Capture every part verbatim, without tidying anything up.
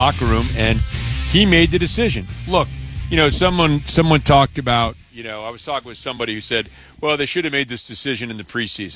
locker room, and he made the decision. Look, you know, someone someone talked about, you know, I was talking with somebody who said, well, they should have made this decision in the preseason.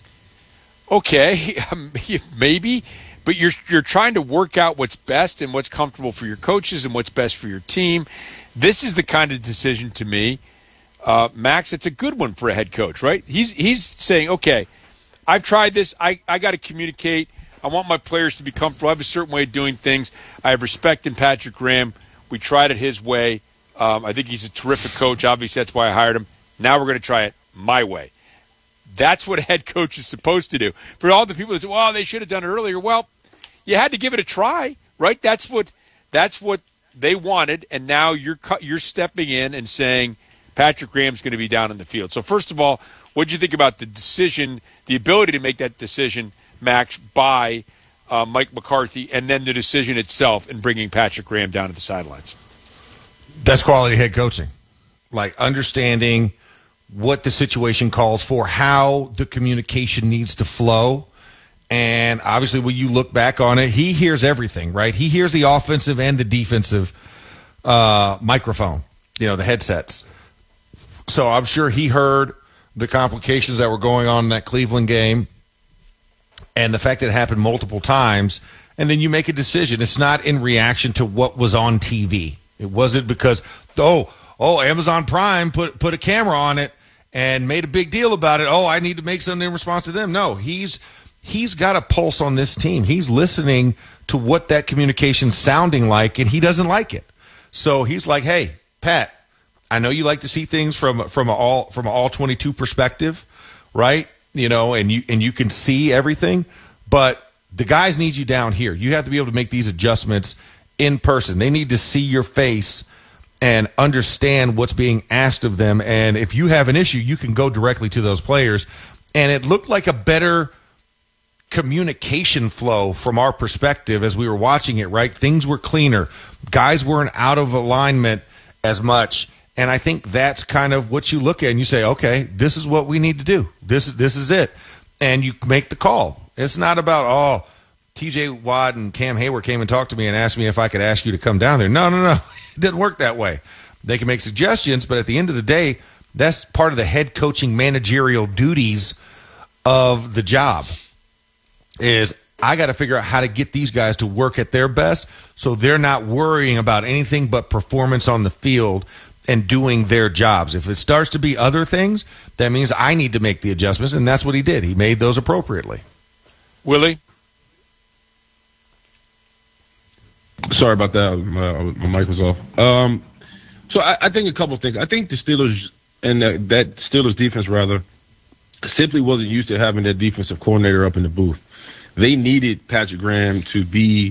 Okay, maybe, but you're you're trying to work out what's best and what's comfortable for your coaches and what's best for your team. This is the kind of decision, to me, uh, Max, it's a good one for a head coach, right? He's he's saying, okay, I've tried this. I, I got to communicate. I want my players to be comfortable. I have a certain way of doing things. I have respect in Patrick Graham. We tried it his way. Um, I think he's a terrific coach. Obviously, that's why I hired him. Now we're going to try it my way. That's what a head coach is supposed to do. For all the people that say, well, they should have done it earlier. Well, you had to give it a try, right? That's what that's what they wanted, and now you're you're stepping in and saying Patrick Graham's going to be down in the field. So first of all, what did you think about the decision, the ability to make that decision, Max, by uh, Mike McCarthy, and then the decision itself in bringing Patrick Graham down to the sidelines? That's quality head coaching, like understanding what the situation calls for, how the communication needs to flow. And obviously, when you look back on it, he hears everything, right? He hears the offensive and the defensive uh, microphone, you know, the headsets. So I'm sure he heard the complications that were going on in that Cleveland game and the fact that it happened multiple times. And then you make a decision. It's not in reaction to what was on T V. It wasn't because, oh, oh, Amazon Prime put put a camera on it and made a big deal about it. Oh, I need to make something in response to them. No, he's he's got a pulse on this team. He's listening to what that communication's sounding like, and he doesn't like it. So he's like, hey, Pat, I know you like to see things from from a all from an all twenty-two perspective, right? You know, and you and you can see everything, but the guys need you down here. You have to be able to make these adjustments in person. They need to see your face and understand what's being asked of them. And if you have an issue, you can go directly to those players. And it looked like a better communication flow from our perspective as we were watching it, right? Things were cleaner. Guys weren't out of alignment as much. And I think that's kind of what you look at and you say, okay, this is what we need to do. This, this is it. And you make the call. It's not about, oh, T J Watt and Cam Hayward came and talked to me and asked me if I could ask you to come down there. No, no, no. It didn't work that way. They can make suggestions, but at the end of the day, that's part of the head coaching managerial duties of the job is I got to figure out how to get these guys to work at their best so they're not worrying about anything but performance on the field and doing their jobs. If it starts to be other things, that means I need to make the adjustments, and that's what he did. He made those appropriately. Willie? Sorry about that. My, my mic was off. Um, so I, I think a couple of things. I think the Steelers and the, that Steelers defense, rather, simply wasn't used to having that defensive coordinator up in the booth. They needed Patrick Graham to be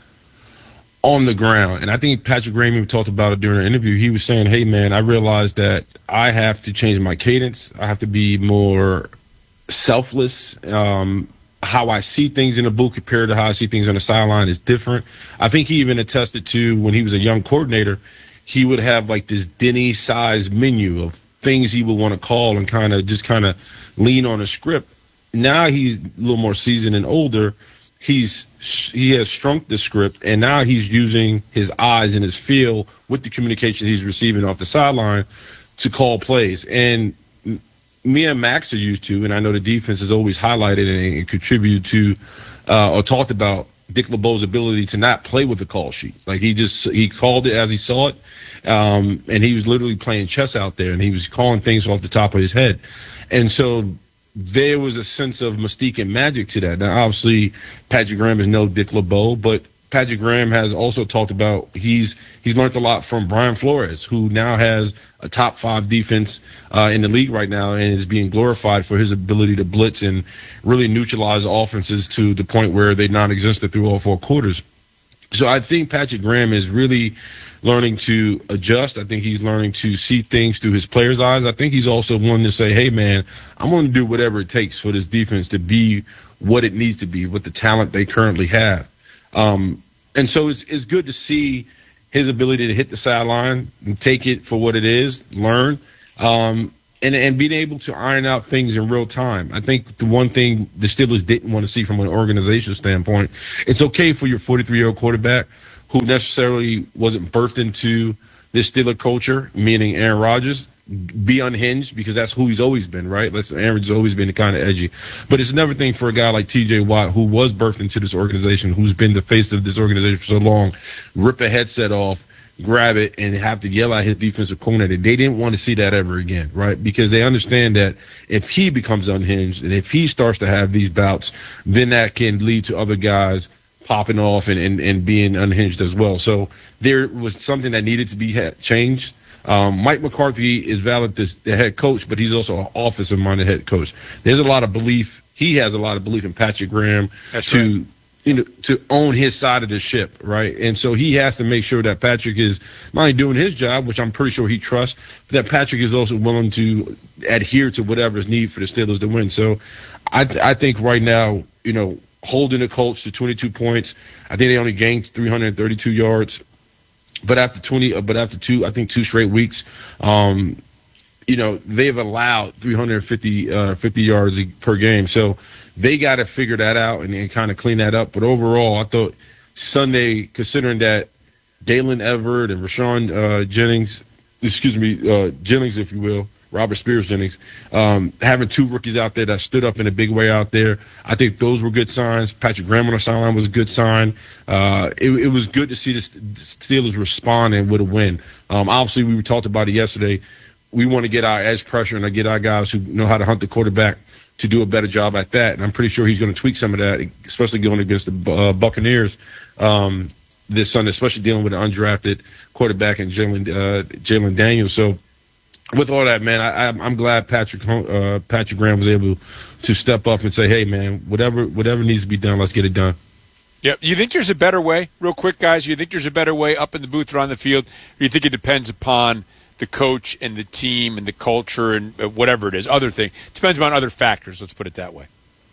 on the ground. And I think Patrick Graham even talked about it during an interview. He was saying, hey, man, I realized that I have to change my cadence. I have to be more selfless. Um How I see things in the booth compared to how I see things on the sideline is different. I think he even attested to when he was a young coordinator, he would have like this Denny-sized menu of things he would want to call and kind of just kind of lean on a script. Now he's a little more seasoned and older. He's he has shrunk the script, and now he's using his eyes and his feel with the communication he's receiving off the sideline to call plays. And me and Max are used to, and I know the defense has always highlighted and, and contributed to uh, or talked about Dick LeBeau's ability to not play with the call sheet. Like he just he called it as he saw it, um, and he was literally playing chess out there, and he was calling things off the top of his head. And so there was a sense of mystique and magic to that. Now, obviously, Patrick Graham is no Dick LeBeau, but Patrick Graham has also talked about he's he's learned a lot from Brian Flores, who now has a top five defense uh, in the league right now and is being glorified for his ability to blitz and really neutralize offenses to the point where they non-existent through all four quarters. So I think Patrick Graham is really learning to adjust. I think he's learning to see things through his players' eyes. I think he's also wanting to say, hey, man, I'm going to do whatever it takes for this defense to be what it needs to be with the talent they currently have. Um, and so it's it's good to see his ability to hit the sideline and take it for what it is, learn, um, and, and being able to iron out things in real time. I think the one thing the Steelers didn't want to see from an organizational standpoint, it's okay for your forty-three-year-old quarterback who necessarily wasn't birthed into this Steeler culture, meaning Aaron Rodgers, be unhinged because that's who he's always been, right? Let's, Aaron's always been kind of edgy. But it's another thing for a guy like T J Watt, who was birthed into this organization, who's been the face of this organization for so long, rip a headset off, grab it, and have to yell at his defensive coordinator. They didn't want to see that ever again, right? Because they understand that if he becomes unhinged and if he starts to have these bouts, then that can lead to other guys popping off and, and, and being unhinged as well. So there was something that needed to be changed. Um, Mike McCarthy is valid as the head coach, but he's also an offensive-minded head coach. There's a lot of belief. He has a lot of belief in Patrick Graham That's to right. you know to own his side of the ship, right? And so he has to make sure that Patrick is not only doing his job, which I'm pretty sure he trusts, but that Patrick is also willing to adhere to whatever is needed for the Steelers to win. So I I think right now, you know, holding the Colts to twenty-two points, I think they only gained three hundred thirty-two yards. But after twenty, but after two, I think two straight weeks, um, you know, they've allowed three hundred fifty, uh, fifty yards per game. So they got to figure that out and, and kind of clean that up. But overall, I thought Sunday, considering that Dalen Everett and Rashawn uh, Jennings, excuse me, uh, Jennings, if you will, Robert Spears Jennings, um, having two rookies out there that stood up in a big way out there, I think those were good signs. Patrick Graham on the sideline was a good sign. Uh, it, it was good to see the Steelers responding with a win. Um, obviously, we talked about it yesterday. We want to get our edge pressure and get our guys who know how to hunt the quarterback to do a better job at that. And I'm pretty sure he's going to tweak some of that, especially going against the uh, Buccaneers um, this Sunday, especially dealing with an undrafted quarterback and Jalen uh, Jalen Daniels. So, with all that, man, I, I'm glad Patrick uh, Patrick Graham was able to step up and say, "Hey, man, whatever whatever needs to be done, let's get it done." Yeah, you think there's a better way, real quick, guys? You think there's a better way up in the booth or on the field, or you think it depends upon the coach and the team and the culture and whatever it is, other thing? It depends on other factors. Let's put it that way.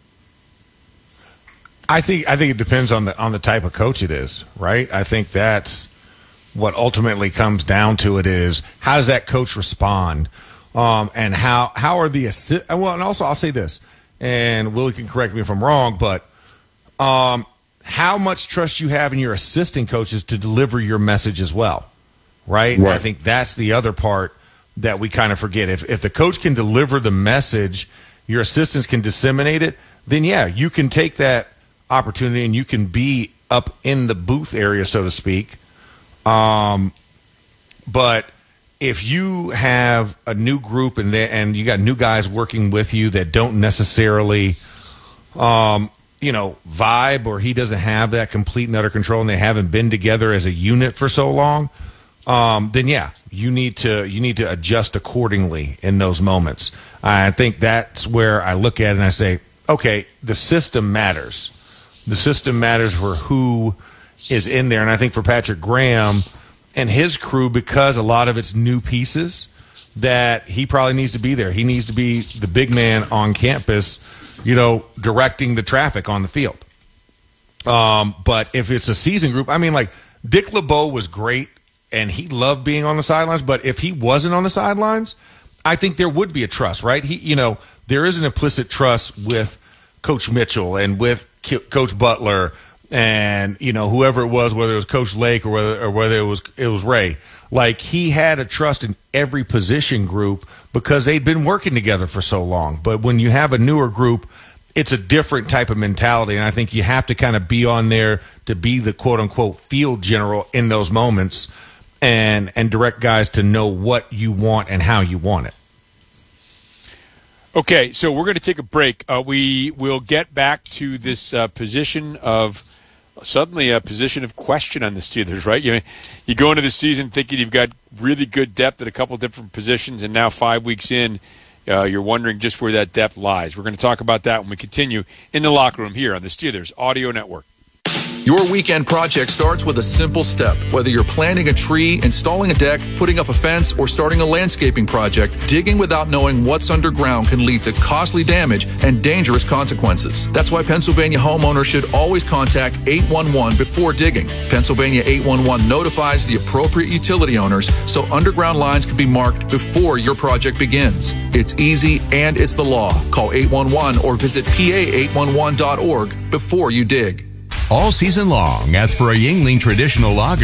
I think I think it depends on the on the type of coach it is, right? I think that's what ultimately comes down to it is how does that coach respond, um, and how how are the assi- well, and also I'll say this, and Willie can correct me if I'm wrong, but um, how much trust you have in your assistant coaches to deliver your message as well, right? Right. I think that's the other part that we kind of forget. If if the coach can deliver the message, your assistants can disseminate it, then yeah, you can take that opportunity and you can be up in the booth area, so to speak. Um, but if you have a new group and they, and you got new guys working with you that don't necessarily, um, you know, vibe, or he doesn't have that complete and utter control, and they haven't been together as a unit for so long, um, then yeah, you need to you need to adjust accordingly in those moments. I think that's where I look at it and I say, okay, the system matters. The system matters for who is in there. And I think for Patrick Graham and his crew, because a lot of it's new pieces, that he probably needs to be there. He needs to be the big man on campus, you know, directing the traffic on the field. Um, but if it's a season group, I mean, like Dick LeBeau was great and he loved being on the sidelines. But if he wasn't on the sidelines, I think there would be a trust, right? He, you know, there is an implicit trust with Coach Mitchell and with Coach Butler and, you know, whoever it was, whether it was Coach Lake or whether or whether it was it was Ray. Like, he had a trust in every position group because they'd been working together for so long. But when you have a newer group, it's a different type of mentality, and I think you have to kind of be on there to be the quote-unquote field general in those moments and and direct guys to know what you want and how you want it. Okay, so we're going to take a break. Uh, we will get back to this uh, position of suddenly a position of question on the Steelers, right? You you go into the season thinking you've got really good depth at a couple different positions, and now five weeks in, uh, you're wondering just where that depth lies. We're going to talk about that when we continue in the locker room here on the Steelers Audio Network. Your weekend project starts with a simple step. Whether you're planting a tree, installing a deck, putting up a fence, or starting a landscaping project, digging without knowing what's underground can lead to costly damage and dangerous consequences. That's why Pennsylvania homeowners should always contact eight one one before digging. Pennsylvania eight one one notifies the appropriate utility owners so underground lines can be marked before your project begins. It's easy and it's the law. Call eight one one or visit P A eight one one dot org before you dig. all season long. As for a Yuengling traditional lager,